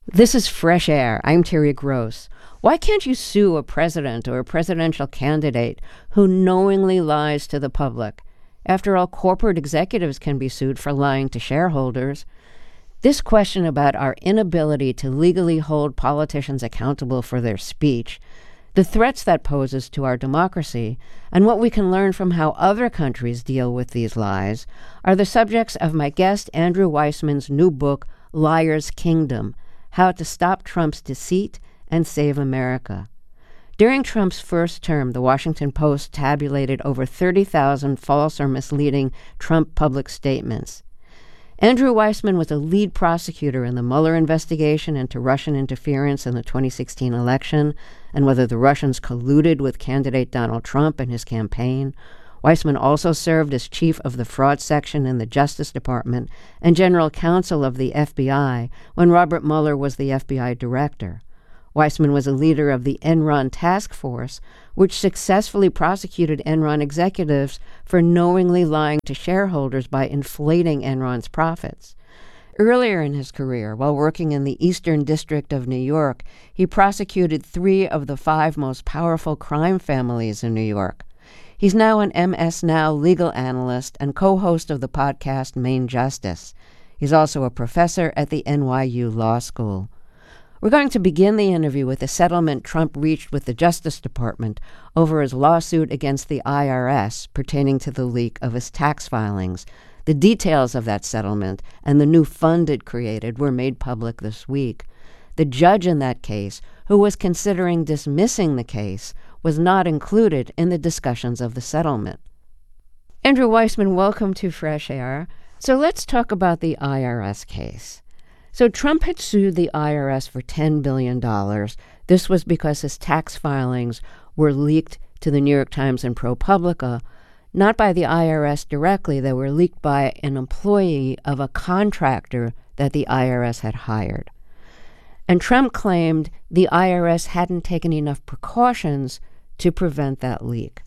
This is Fresh Air. I'm Terry Gross. Why can't you sue a president or a presidential candidate who knowingly lies to the public? After all, corporate executives can be sued for lying to shareholders. This question about our inability to legally hold politicians accountable for their speech, the threats that poses to our democracy, and what we can learn from how other countries deal with these lies are the subjects of my guest Andrew Weissman's new book, Liar's Kingdom: How to Stop Trump's Deceit and Save America. During Trump's first term, the Washington Post tabulated over 30,000 false or misleading Trump public statements. Andrew Weissman was a lead prosecutor in the Mueller investigation into Russian interference in the 2016 election and whether the Russians colluded with candidate Donald Trump and his campaign. Weissman also served as chief of the fraud section in the Justice Department and general counsel of the FBI when Robert Mueller was the FBI director. Weissman was a leader of the Enron task force, which successfully prosecuted Enron executives for knowingly lying to shareholders by inflating Enron's profits. Earlier in his career, while working in the Eastern District of New York, he prosecuted 3 of the 5 most powerful crime families in New York. He's now an MS Now legal analyst and co-host of the podcast Main Justice. He's also a professor at the NYU Law School. We're going to begin the interview with a settlement Trump reached with the Justice Department over his lawsuit against the IRS pertaining to the leak of his tax filings. The details of that settlement and the new fund it created were made public this week. The judge in that case, who was considering dismissing the case, was not included in the discussions of the settlement. Andrew Weissman, welcome to Fresh Air. So let's talk about the IRS case. So Trump had sued the IRS for $10 billion. This was because his tax filings were leaked to the New York Times and ProPublica, not by the IRS directly. They were leaked by an employee of a contractor that the IRS had hired. And Trump claimed the IRS hadn't taken enough precautions to prevent that leak.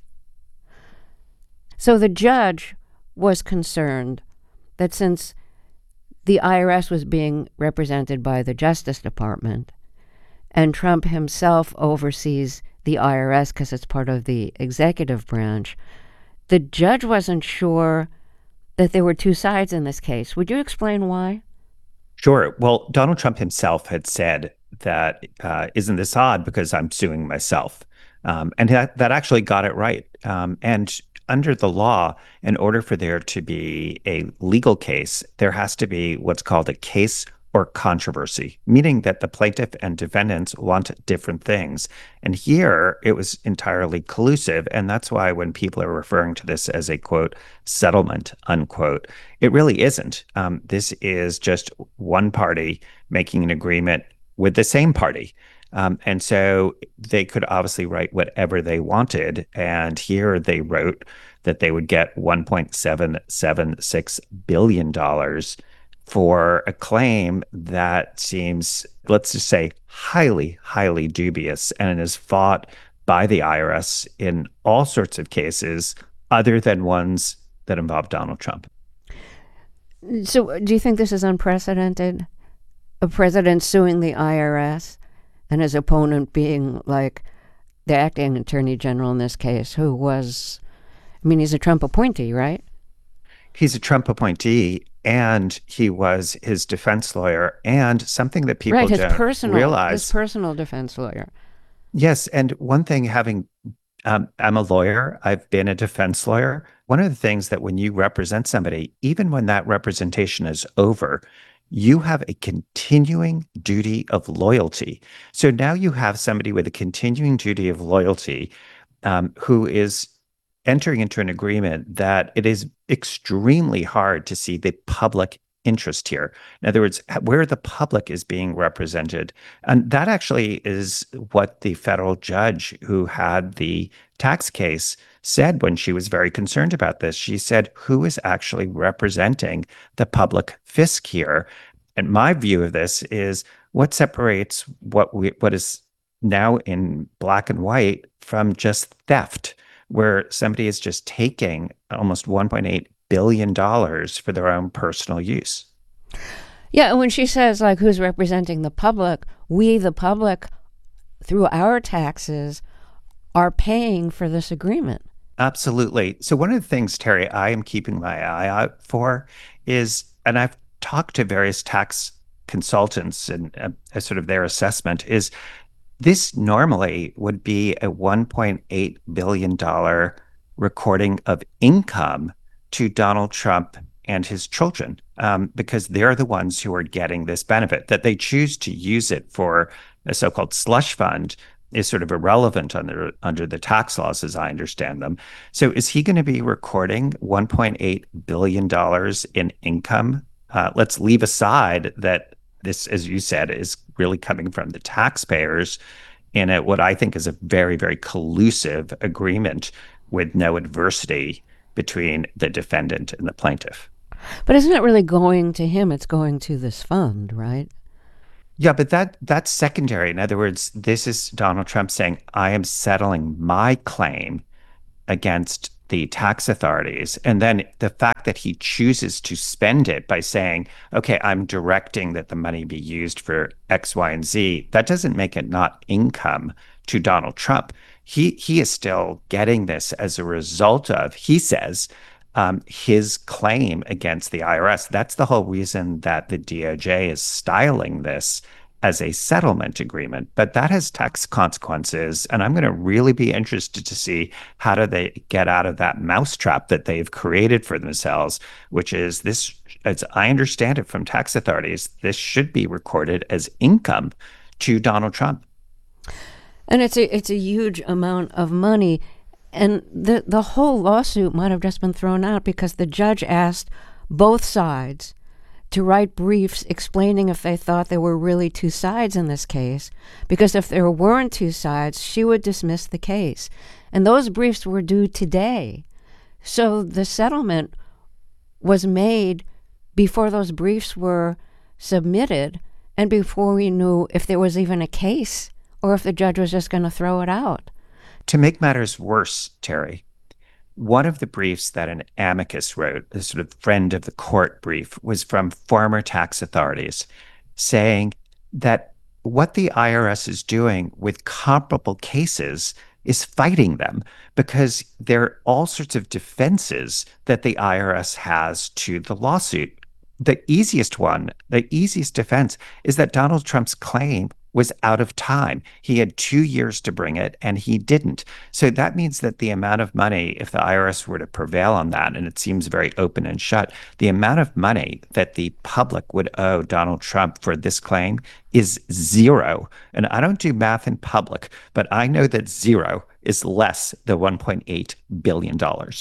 So the judge was concerned that since the IRS was being represented by the Justice Department, and Trump himself oversees the IRS because it's part of the executive branch, the judge wasn't sure that there were 2 sides in this case. Would you explain why? Sure. Well, Donald Trump himself had said that, isn't this odd because I'm suing myself? And that actually got it right. And under the law, in order for there to be a legal case, there has to be what's called a case or controversy, meaning that the plaintiff and defendants want different things. And here it was entirely collusive. And that's why when people are referring to this as a, quote, settlement, unquote, it really isn't. This is just one party making an agreement with the same party. And so they could obviously write whatever they wanted. And here they wrote that they would get $1.776 billion for a claim that seems, let's just say, highly, highly dubious and is fought by the IRS in all sorts of cases other than ones that involve Donald Trump. So do you think this is unprecedented? A president suing the IRS and his opponent being like the acting attorney general in this case, who was, he's a Trump appointee, right? He's a Trump appointee, and he was his defense lawyer, and something that people don't realize. His personal defense lawyer. Yes, and one thing, I'm a lawyer, I've been a defense lawyer. One of the things that when you represent somebody, even when that representation is over, you have a continuing duty of loyalty. So now you have somebody with a continuing duty of loyalty who is entering into an agreement that it is extremely hard to see the public interest here. In other words, where the public is being represented. And that actually is what the federal judge who had the tax case said when she was very concerned about this. She said, who is actually representing the public fisc here? And my view of this is what separates what is now in black and white from just theft, where somebody is just taking almost $1.8 billion for their own personal use. Yeah, and when she says, like, who's representing the public, we, the public, through our taxes, are paying for this agreement. Absolutely. So one of the things, Terry, I am keeping my eye out for is, and I've talked to various tax consultants and sort of their assessment is this normally would be a $1.8 billion recording of income to Donald Trump and his children, because they're the ones who are getting this benefit. That they choose to use it for a so-called slush fund is sort of irrelevant under the tax laws, as I understand them. So is he going to be recording $1.8 billion in income? Let's leave aside that this, as you said, is really coming from the taxpayers in what I think is a very, very collusive agreement with no adversity between the defendant and the plaintiff. But isn't it really going to him? It's going to this fund, right? Yeah, but that's secondary. In other words, this is Donald Trump saying, I am settling my claim against the tax authorities. And then the fact that he chooses to spend it by saying, okay, I'm directing that the money be used for X, Y, and Z, that doesn't make it not income to Donald Trump. He is still getting this as a result of, he says, his claim against the IRS. That's the whole reason that the DOJ is styling this as a settlement agreement, but that has tax consequences. And I'm going to really be interested to see how do they get out of that mousetrap that they've created for themselves, which is this, as I understand it from tax authorities, this should be recorded as income to Donald Trump. And it's a huge amount of money. And the whole lawsuit might have just been thrown out because the judge asked both sides to write briefs explaining if they thought there were really two sides in this case. Because if there weren't two sides, she would dismiss the case. And those briefs were due today. So the settlement was made before those briefs were submitted and before we knew if there was even a case or if the judge was just going to throw it out. To make matters worse, Terry, one of the briefs that an amicus wrote, a sort of friend of the court brief, was from former tax authorities saying that what the IRS is doing with comparable cases is fighting them because there are all sorts of defenses that the IRS has to the lawsuit. The easiest one, the easiest defense is that Donald Trump's claim was out of time. He had 2 years to bring it and he didn't. So that means that the amount of money, if the IRS were to prevail on that, and it seems very open and shut, the amount of money that the public would owe Donald Trump for this claim is zero. And I don't do math in public, but I know that zero is less than $1.8 billion.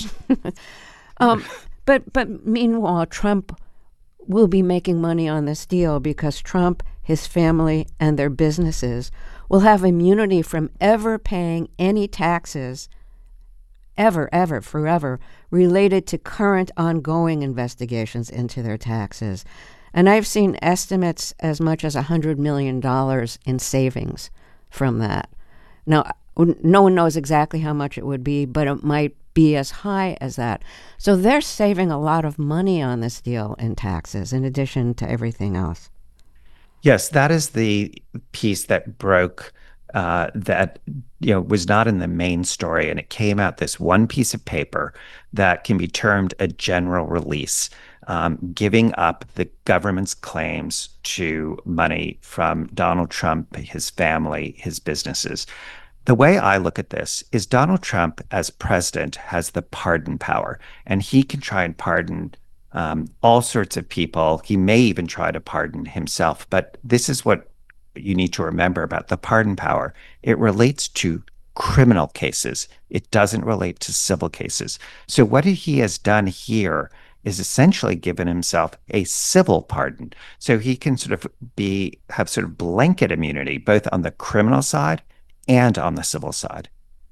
But meanwhile, Trump will be making money on this deal because Trump, his family, and their businesses will have immunity from ever paying any taxes, ever, forever, related to current ongoing investigations into their taxes. And I've seen estimates as much as $100 million in savings from that. Now, no one knows exactly how much it would be, but it might be as high as that. So they're saving a lot of money on this deal in taxes, in addition to everything else. Yes, that is the piece that broke, that was not in the main story, and it came out this one piece of paper that can be termed a general release, giving up the government's claims to money from Donald Trump, his family, his businesses. The way I look at this is Donald Trump, as president, has the pardon power, and he can try and pardon all sorts of people. He may even try to pardon himself. But this is what you need to remember about the pardon power. It relates to criminal cases. It doesn't relate to civil cases. So what he has done here is essentially given himself a civil pardon. So he can sort of have sort of blanket immunity, both on the criminal side and on the civil side.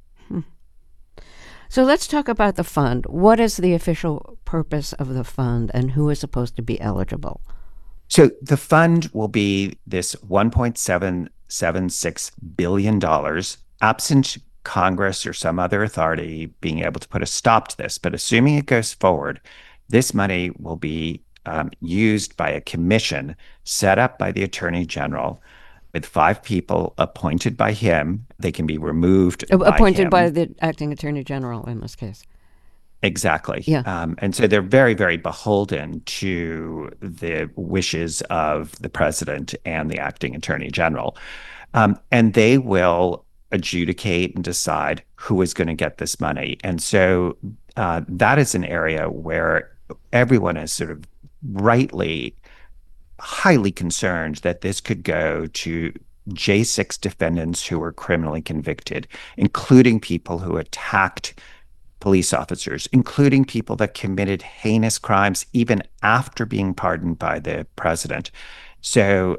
So let's talk about the fund. What is the official purpose of the fund and who is supposed to be eligible? So the fund will be this $1.776 billion, absent Congress or some other authority being able to put a stop to this. But assuming it goes forward, this money will be used by a commission set up by the Attorney General with 5 people appointed by him. They can be removed by Appointed him. by the acting attorney general in this case. Exactly. Yeah. And so they're very, very beholden to the wishes of the president and the acting attorney general. And they will adjudicate and decide who is going to get this money. And so that is an area where everyone is sort of rightly highly concerned that this could go to J6 defendants who were criminally convicted, including people who attacked police officers, including people that committed heinous crimes even after being pardoned by the president. So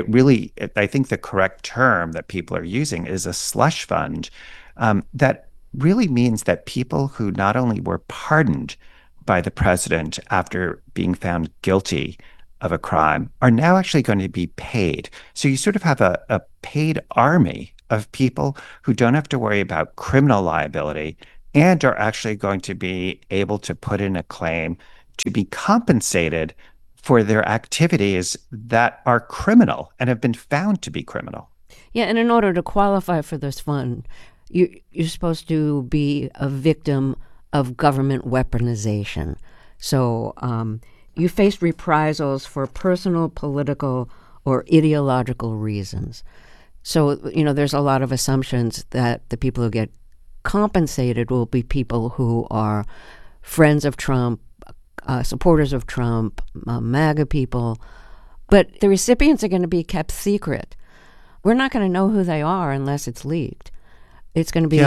I think the correct term that people are using is a slush fund that really means that people who not only were pardoned by the president after being found guilty of a crime are now actually going to be paid. So you sort of have a paid army of people who don't have to worry about criminal liability and are actually going to be able to put in a claim to be compensated for their activities that are criminal and have been found to be criminal. Yeah, and in order to qualify for this fund, you're supposed to be a victim of government weaponization. So you face reprisals for personal, political, or ideological reasons. So, there's a lot of assumptions that the people who get compensated will be people who are friends of Trump, supporters of Trump, MAGA people. But the recipients are going to be kept secret. We're not going to know who they are unless it's leaked. It's going to be,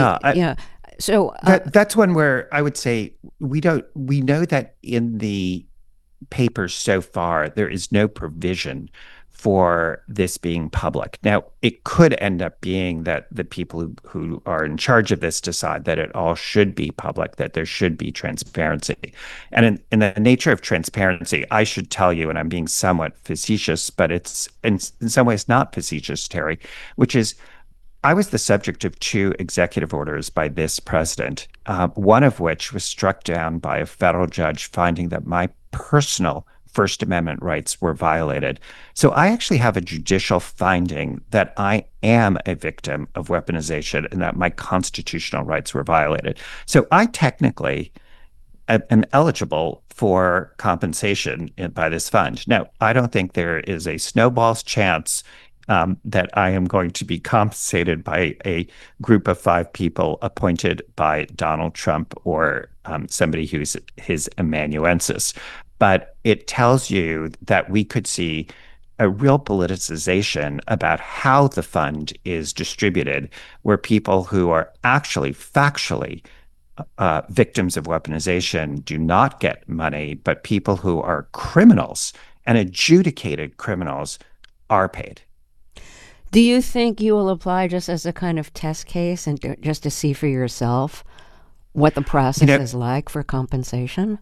So that's one where I would say we know that in the papers so far, there is no provision for this being public. Now, it could end up being that the people who are in charge of this decide that it all should be public, that there should be transparency. And in the nature of transparency, I should tell you, and I'm being somewhat facetious, but it's in some ways not facetious, Terry, which is I was the subject of 2 executive orders by this president, one of which was struck down by a federal judge finding that my personal First Amendment rights were violated. So I actually have a judicial finding that I am a victim of weaponization and that my constitutional rights were violated. So I technically am eligible for compensation by this fund. Now, I don't think there is a snowball's chance that I am going to be compensated by a group of 5 people appointed by Donald Trump or somebody who's his amanuensis. But it tells you that we could see a real politicization about how the fund is distributed, where people who are actually factually victims of weaponization do not get money, but people who are criminals and adjudicated criminals are paid. Do you think you will apply just as a kind of test case and just to see for yourself what the process is like for compensation?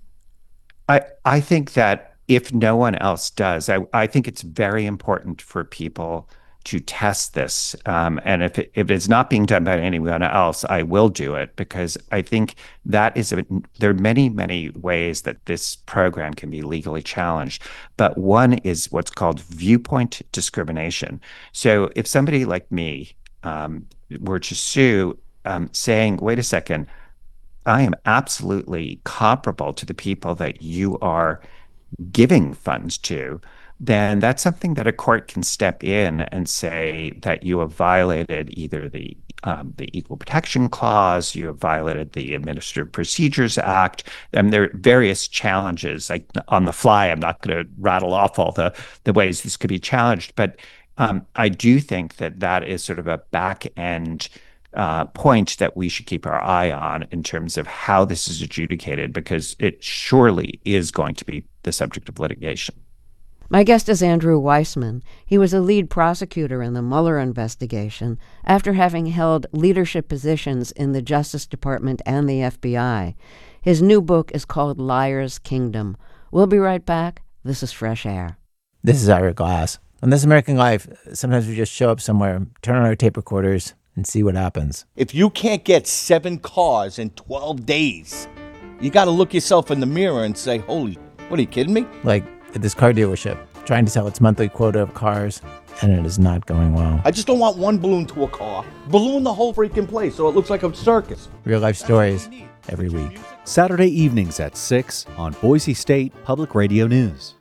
I think that if no one else does, I think it's very important for people to test this. And if it's not being done by anyone else, I will do it because I think that there are many, many ways that this program can be legally challenged. But one is what's called viewpoint discrimination. So if somebody like me were to sue saying, wait a second, I am absolutely comparable to the people that you are giving funds to, then that's something that a court can step in and say that you have violated either the Equal Protection Clause, you have violated the Administrative Procedures Act, and there are various challenges. Like on the fly, I'm not going to rattle off all the ways this could be challenged, but I do think that is sort of a back end point that we should keep our eye on in terms of how this is adjudicated, because it surely is going to be the subject of litigation. My guest is Andrew Weissmann. He was a lead prosecutor in the Mueller investigation after having held leadership positions in the Justice Department and the FBI. His new book is called Liar's Kingdom. We'll be right back. This is Fresh Air. This is Ira Glass. On This American Life, sometimes we just show up somewhere, turn on our tape recorders, and see what happens. If you can't get 7 cars in 12 days, you got to look yourself in the mirror and say, holy, what are you kidding me? Like at this car dealership, trying to sell its monthly quota of cars, and it is not going well. I just don't want one balloon to a car. Balloon the whole freaking place so it looks like a circus. Real life stories every week. Saturday evenings at 6 on Boise State Public Radio News.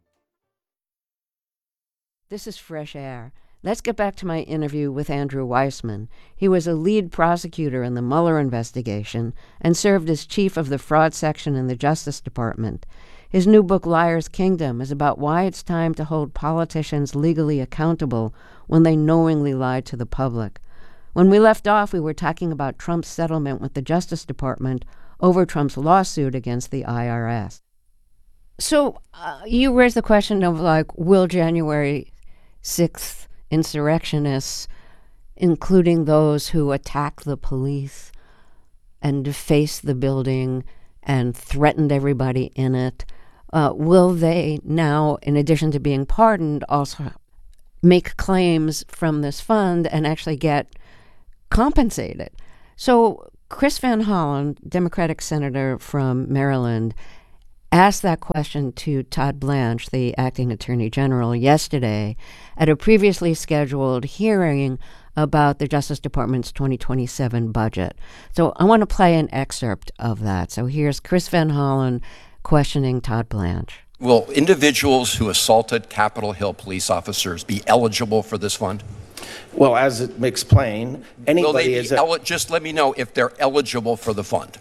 This is Fresh Air. Let's get back to my interview with Andrew Weissmann. He was a lead prosecutor in the Mueller investigation and served as chief of the fraud section in the Justice Department. His new book, Liar's Kingdom, is about why it's time to hold politicians legally accountable when they knowingly lie to the public. When we left off, we were talking about Trump's settlement with the Justice Department over Trump's lawsuit against the IRS. So you raised the question of, will January 6th insurrectionists, including those who attack the police and deface the building and threatened everybody in it, will they now, in addition to being pardoned, also make claims from this fund and actually get compensated? So Chris Van Hollen, Democratic senator from Maryland, asked that question to Todd Blanche, the acting attorney general, yesterday at a previously scheduled hearing about the Justice Department's 2027 budget. So I want to play an excerpt of that. So here's Chris Van Hollen questioning Todd Blanche. Will individuals who assaulted Capitol Hill police officers be eligible for this fund? Well, as it makes plain, Will they anybody be just let me know if they're eligible for the fund.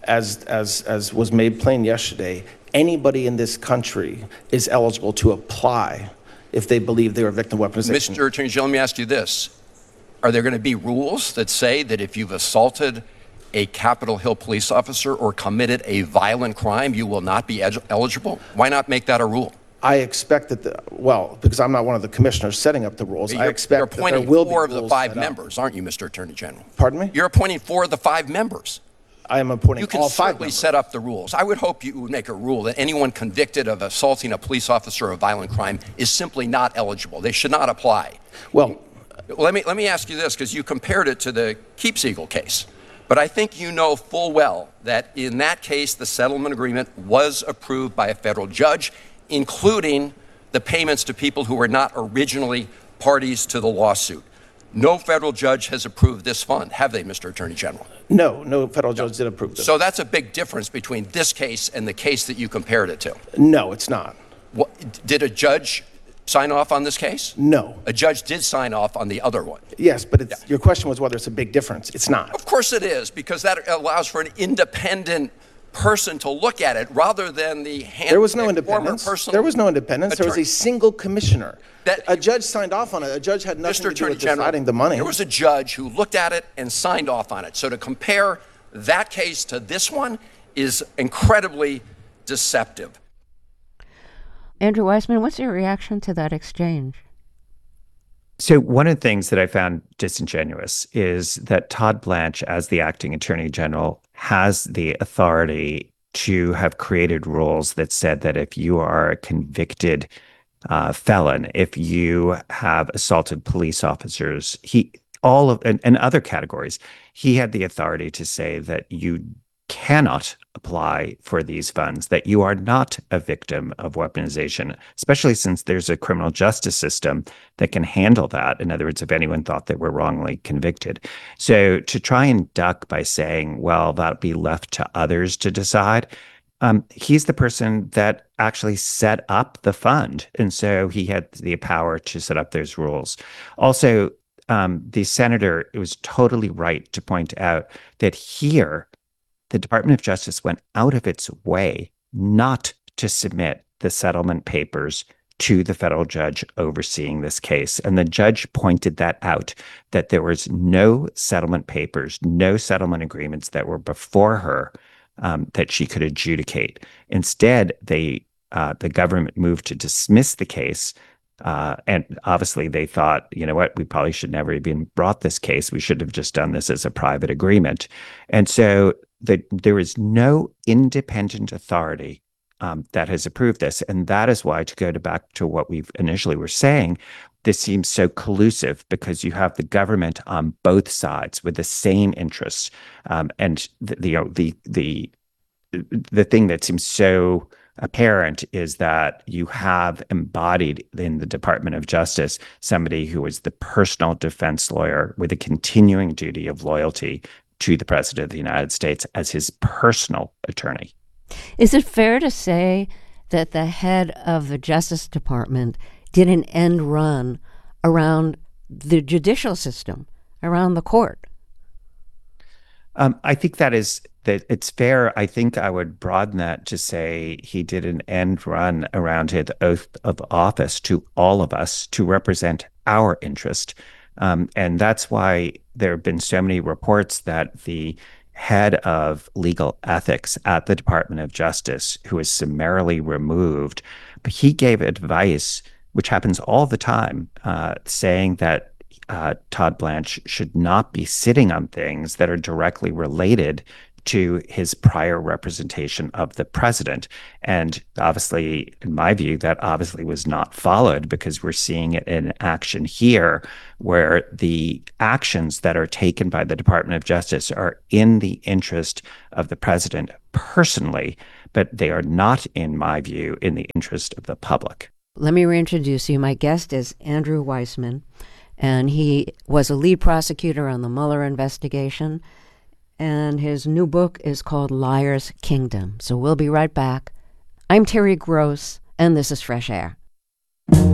as was made plain yesterday, anybody in this country is eligible to apply if they believe they were victim of weaponization. Mr. Attorney General, let me ask you this. Are there going to be rules that say that if you've assaulted a Capitol Hill police officer or committed a violent crime, you will not be eligible? Why not make that a rule? I expect that, because I'm not one of the commissioners setting up the rules, I You're expect that there appointing will be four of the rules five set up. members, aren't you, Mr. Attorney General? Pardon me? You're appointing 4 of the 5 members. I am appointing You can all 5 certainly members. set up the rules. I would hope you would make a rule that anyone convicted of assaulting a police officer or a violent crime is simply not eligible. They should not apply. Well, Let me ask you this, because you compared it to the Keepsiegel case. But I think you know full well that in that case, the settlement agreement was approved by a federal judge, including the payments to people who were not originally parties to the lawsuit. No federal judge has approved this fund, have they, Mr. Attorney General? no federal judge did approve this. So that's a big difference between this case and the case that you compared it to. No, it's not. Did a judge sign off on this case? No. A judge did sign off on the other one. Yes, but your question was whether it's a big difference. It's not. Of course it is, because that allows for an independent person to look at it rather than the There was no former independence. personal There was no independence. There was a attorney. single commissioner. That- A judge signed off on it. A judge had nothing Mr. to do Attorney with General, deciding the money. there was a judge who looked at it and signed off on it. So to compare that case to this one is incredibly deceptive. Andrew Weissmann, what's your reaction to that exchange? So one of the things that I found disingenuous is that Todd Blanche, as the acting attorney general, has the authority to have created rules that said that if you are a convicted felon, if you have assaulted police officers, and other categories, he had the authority to say that you cannot apply for these funds, that you are not a victim of weaponization, especially since there's a criminal justice system that can handle that. In other words, if anyone thought they were wrongly convicted. So to try and duck by saying, well, that'll be left to others to decide, he's the person that actually set up the fund. And so he had the power to set up those rules. Also, the senator was totally right to point out that here, the Department of Justice went out of its way not to submit the settlement papers to the federal judge overseeing this case. And the judge pointed that out, that there was no settlement papers, no settlement agreements that were before her that she could adjudicate. Instead, the government moved to dismiss the case. And obviously they thought, you know what, we probably should never even brought this case. We should have just done this as a private agreement. And so there is no independent authority that has approved this. And that is why, to go back to what we initially were saying, this seems so collusive, because you have the government on both sides with the same interests. And the thing that seems so apparent is that you have embodied in the Department of Justice somebody who is the personal defense lawyer with a continuing duty of loyalty to the President of the United States as his personal attorney. Is it fair to say that the head of the Justice Department did an end run around the judicial system, around the court? I think that it's fair. I think I would broaden that to say he did an end run around his oath of office to all of us to represent our interest. And that's why there have been so many reports that the head of legal ethics at the Department of Justice, who is summarily removed, but he gave advice, which happens all the time, saying that Todd Blanche should not be sitting on things that are directly related to his prior representation of the president. And obviously, in my view, that obviously was not followed, because we're seeing it in action here, where the actions that are taken by the Department of Justice are in the interest of the president personally, but they are not, in my view, in the interest of the public. Let me reintroduce you. My guest is Andrew Weissmann, and he was a lead prosecutor on the Mueller investigation. And his new book is called Liar's Kingdom. So we'll be right back. I'm Terry Gross, and this is Fresh Air.